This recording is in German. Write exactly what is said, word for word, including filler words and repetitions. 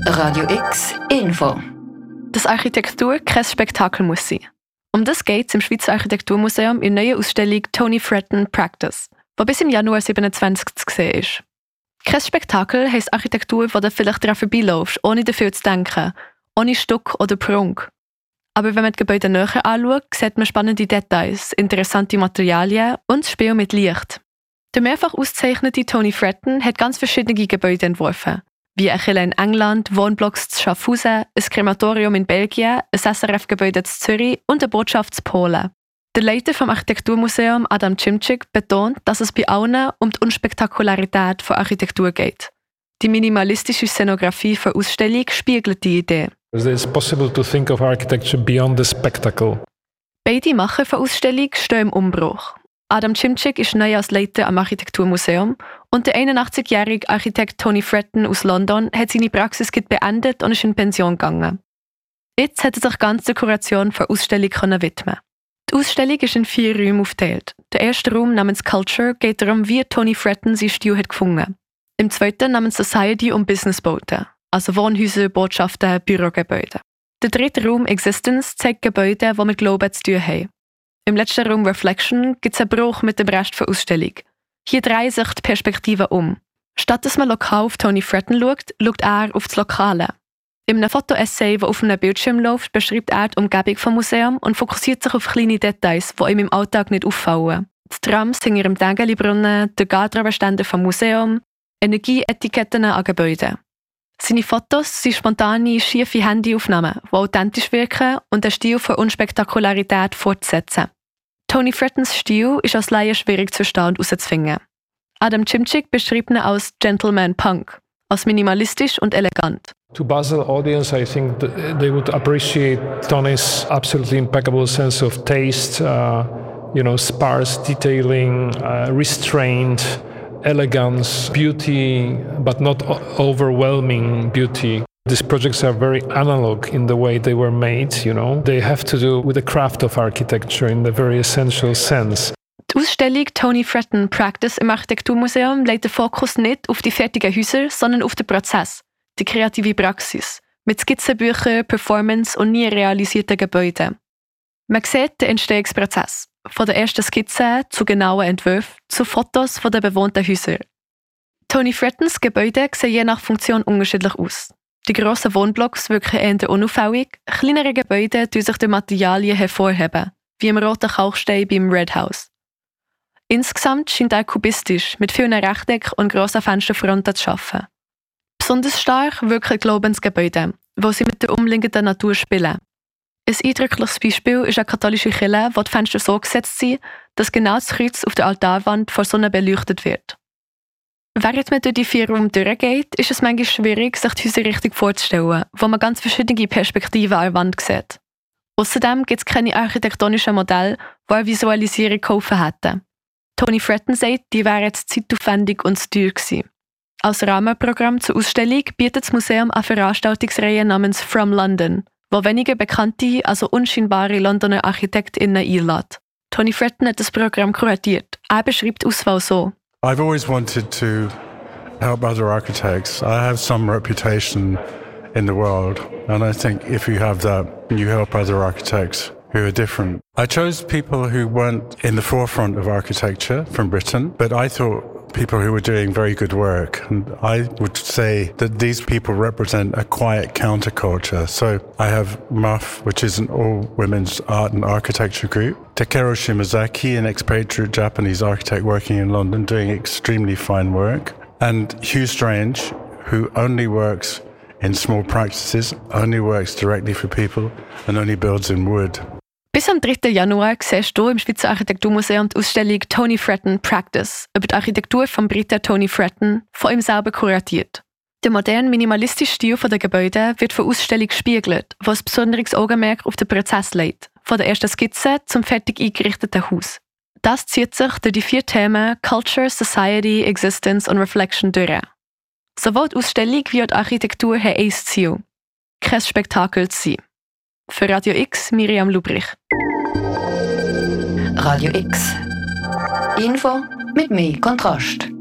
Radio X Info. Dass Architektur kein Spektakel muss sein. Um das geht es im Schweizer Architekturmuseum in der neuen Ausstellung Tony Fretton Practice, die bis im Januar siebenundzwanzig zu sehen ist. Kein Spektakel heisst Architektur, wo du vielleicht daran vorbeilaufst, ohne dafür zu denken, ohne Stuck oder Prunk. Aber wenn man die Gebäude näher anschaut, sieht man spannende Details, interessante Materialien und das Spiel mit Licht. Der mehrfach ausgezeichnete Tony Fretton hat ganz verschiedene Gebäude entworfen, wie ein Kille in England, Wohnblocks zu Schaffhausen, ein Krematorium in Belgien, ein S R F-Gebäude zu Zürich und eine Botschaft zu Polen. Der Leiter vom Architekturmuseum, Adam Cimcik, betont, dass es bei allen um die Unspektakularität von Architektur geht. Die minimalistische Szenografie für Ausstellung spiegelt die Idee. It is possible to think of architecture beyond the spectacle. Beide Macher für Ausstellung stehen im Umbruch. Adam Cimcik ist neu als Leiter am Architekturmuseum und der einundachtzigjährige Architekt Tony Fretton aus London hat seine Praxis beendet und ist in Pension gegangen. Jetzt hat er sich ganz der Kuration für Ausstellung widmen. Die Ausstellung ist in vier Räume aufgeteilt. Der erste Raum namens Culture geht darum, wie Tony Fretton seinen Stil hat gefunden. Im zweiten namens Society um Businessbauten, also Wohnhäuser, Botschaften, Bürogebäude. Der dritte Raum Existence zeigt Gebäude, die mit Glauben zu tun haben. Im letzten Raum Reflection gibt es einen Bruch mit dem Rest der Ausstellung. Hier drehen sich die Perspektiven um. Statt dass man lokal auf Tony Fretton schaut, schaut er auf das Lokale. In einem Foto-Essay, das auf einem Bildschirm läuft, beschreibt er die Umgebung des Museums und fokussiert sich auf kleine Details, die ihm im Alltag nicht auffallen. Die Trams hinter dem Dägelibrunnen, der Garderobenständer vom Museum, Energieetiketten an Gebäuden. Seine Fotos sind spontane, schiefe Handyaufnahmen, die authentisch wirken und den Stil von Unspektakularität fortsetzen. Tony Frettons Stil ist als Laie schwierig zu verstehen und herauszufinden. Adam Cimcik beschreibt ihn als Gentleman Punk, als minimalistisch und elegant. To Basel audience, I think they would appreciate Tony's absolutely impeccable sense of taste, uh, you know, sparse detailing, uh, restraint, elegance, beauty, but not overwhelming beauty. These projects are very analog in the way they were made, you know. They have to do with the craft of architecture in the very essential sense. Die Ausstellung Tony Fretton Practice im Architekturmuseum legt den Fokus nicht auf die fertigen Häuser, sondern auf den Prozess, die kreative Praxis, mit Skizzenbüchern, Performance und nie realisierten Gebäuden. Man sieht den Entstehungsprozess, von der ersten Skizze zu genauen Entwürfen zu Fotos von den bewohnten Häusern. Tony Frettons Gebäude sehen je nach Funktion unterschiedlich aus. Die grossen Wohnblocks wirken eher unauffällig, kleinere Gebäude tun sich durch Materialien hervorheben, wie im roten Kalkstein beim Red House. Insgesamt scheint er kubistisch, mit vielen Rechtecken und grossen Fensterfronten zu arbeiten. Besonders stark wirken Glaubensgebäude, wo sie mit der umliegenden Natur spielen. Ein eindrückliches Beispiel ist eine katholische Kirche, wo die Fenster so gesetzt sind, dass genau das Kreuz auf der Altarwand vor Sonne beleuchtet wird. Während man durch die vier Räume durchgeht, ist es manchmal schwierig, sich die Häuser richtig vorzustellen, wo man ganz verschiedene Perspektiven an der Wand sieht. Außerdem gibt es keine architektonischen Modelle, die eine Visualisierung geholfen hätten. Tony Fretton sagt, die wären zu zeitaufwendig und zu teuer gewesen. Als Rahmenprogramm zur Ausstellung bietet das Museum eine Veranstaltungsreihe namens From London, wo weniger bekannte, also unscheinbare Londoner ArchitektInnen einlädt. Tony Fretton hat das Programm kuratiert. Er beschreibt die Auswahl so. I've always wanted to help other architects. I have some reputation in the world, and I think if you have that, you help other architects who are different. I chose people who weren't in the forefront of architecture from Britain, but I thought people who were doing very good work. And I would say that these people represent a quiet counterculture. So I have M U F, which is an all-women's art and architecture group. Takeru Shimazaki, an expatriate Japanese architect working in London, doing extremely fine work. And Hugh Strange, who only works in small practices, only works directly for people and only builds in wood. Bis am dritten Januar siehst du im Schweizer Architekturmuseum die Ausstellung Tony Fretton Practice über die Architektur von Briten Tony Fretton, von ihm selber kuratiert. Der moderne, minimalistische Stil der Gebäude wird von der Ausstellung gespiegelt, wo ein besonderes Augenmerk auf den Prozess legt, von der ersten Skizze zum fertig eingerichteten Haus. Das zieht sich durch die vier Themen Culture, Society, Existence und Reflection durch. Sowohl die Ausstellung wie auch die Architektur haben ein Ziel: kein Spektakel zu sein. Für Radio X, Miriam Lubrich. Radio X. Info mit mehr Kontrast.